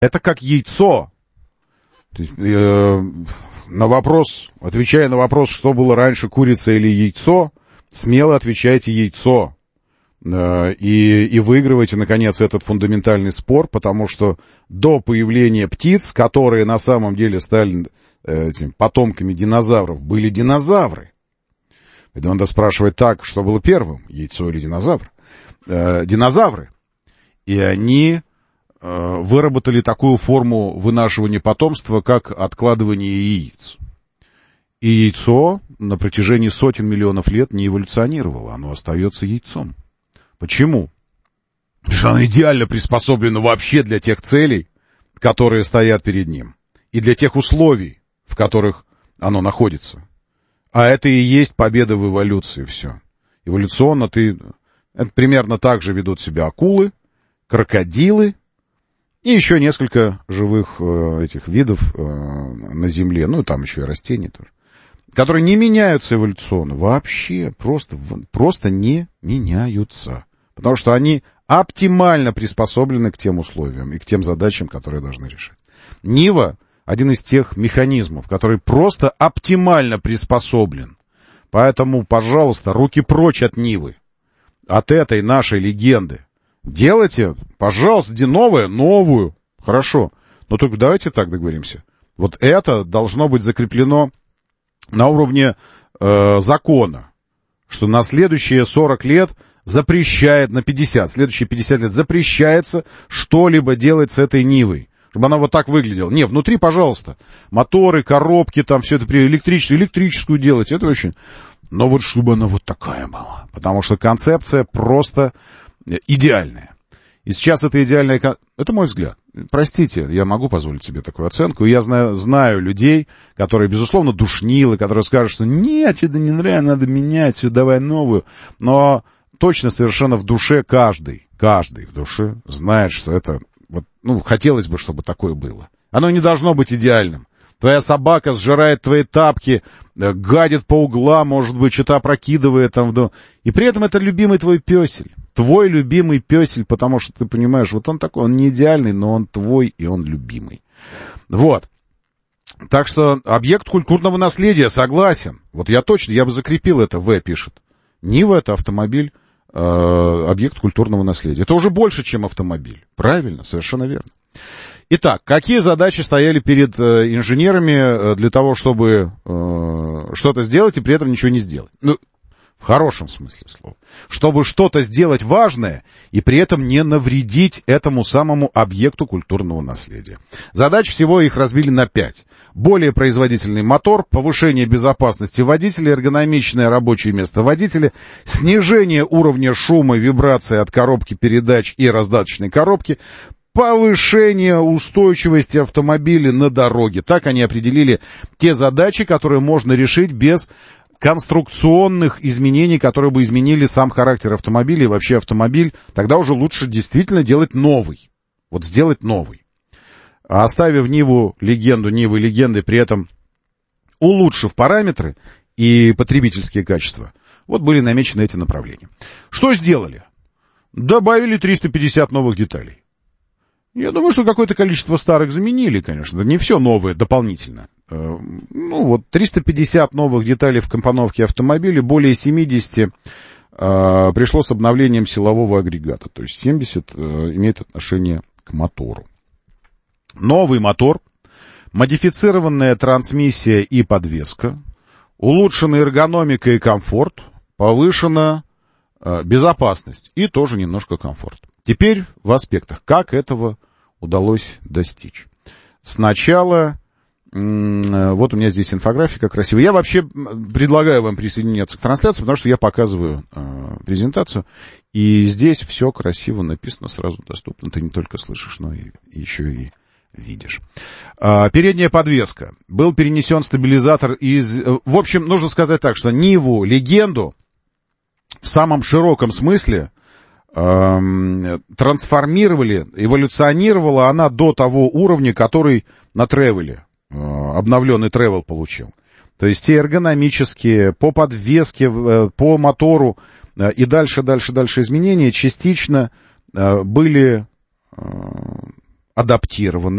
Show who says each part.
Speaker 1: Это как яйцо. То есть, отвечая на вопрос, что было раньше, курица или яйцо, смело отвечайте яйцо. И выигрывайте, наконец, этот фундаментальный спор, потому что до появления птиц, которые на самом деле стали потомками динозавров, были динозавры. И надо спрашивать так, что было первым, яйцо или динозавр? Динозавры. И они выработали такую форму вынашивания потомства, как откладывание яиц. И яйцо на протяжении сотен миллионов лет не эволюционировало, оно остается яйцом. Почему? Потому что оно идеально приспособлено вообще для тех целей, которые стоят перед ним, и для тех условий, в которых оно находится. А это и есть победа в эволюции, все. Эволюционно это примерно так же ведут себя акулы, крокодилы и еще несколько живых этих видов на Земле, ну, там еще и растения тоже, которые не меняются эволюционно, вообще просто не меняются. Потому что они оптимально приспособлены к тем условиям и к тем задачам, которые должны решать. Нива — один из тех механизмов, который просто оптимально приспособлен. Поэтому, пожалуйста, руки прочь от Нивы, от этой нашей легенды. Делайте, пожалуйста, новую, хорошо. Но только давайте так договоримся. Вот это должно быть закреплено на уровне закона, что на следующие 40 лет запрещает, на 50, следующие 50 лет запрещается что-либо делать с этой Нивой, чтобы она вот так выглядела. Не, внутри, пожалуйста, моторы, коробки, там все это, электрическую делать, это очень... Но вот чтобы она вот такая была, потому что концепция просто идеальная. И сейчас это идеальная... Это мой взгляд. Простите, я могу позволить себе такую оценку. Я знаю людей, которые, безусловно, душнилы, которые скажут, что нет, это не нравится, надо менять, все, давай новую. Но точно совершенно в душе каждый в душе знает, что это... Вот, хотелось бы, чтобы такое было. Оно не должно быть идеальным. Твоя собака сжирает твои тапки, гадит по углам, может быть, что-то опрокидывает там. И при этом это любимый твой песель. Твой любимый песель, потому что ты понимаешь, вот он такой, он не идеальный, но он твой, и он любимый. Вот. Так что объект культурного наследия, согласен. Вот я бы закрепил это, пишет. Нива — это автомобиль, объект культурного наследия. Это уже больше, чем автомобиль. Правильно, совершенно верно. Итак, какие задачи стояли перед инженерами для того, чтобы что-то сделать и при этом ничего не сделать? В хорошем смысле слова. Чтобы что-то сделать важное и при этом не навредить этому самому объекту культурного наследия. Задач всего их разбили на 5. Более производительный мотор, повышение безопасности водителя, эргономичное рабочее место водителя, снижение уровня шума, вибрации от коробки передач и раздаточной коробки, повышение устойчивости автомобиля на дороге. Так они определили те задачи, которые можно решить без конструкционных изменений, которые бы изменили сам характер автомобиля и вообще автомобиль. Тогда уже лучше действительно делать новый. Вот сделать новый. А оставив Ниву легендой, при этом улучшив параметры и потребительские качества, вот были намечены эти направления. Что сделали? Добавили 350 новых деталей. Я думаю, что какое-то количество старых заменили, конечно. Не все новое дополнительно. 350 новых деталей в компоновке автомобиля, более 70 пришло с обновлением силового агрегата. То есть 70 имеет отношение к мотору. Новый мотор, модифицированная трансмиссия и подвеска, улучшена эргономика и комфорт, повышена безопасность и тоже немножко комфорт. Теперь в аспектах, как этого удалось достичь. Сначала, вот у меня здесь инфографика красивая. Я вообще предлагаю вам присоединяться к трансляции, потому что я показываю презентацию, и здесь все красиво написано, сразу доступно. Ты не только слышишь, но и еще и видишь. Передняя подвеска. Был перенесен стабилизатор из... В общем, нужно сказать так, что Ниву, легенду, в самом широком смысле трансформировали, эволюционировала она до того уровня, который на тревеле, обновленный тревел получил. То есть те эргономические, по подвеске, по мотору и дальше изменения частично были адаптированы.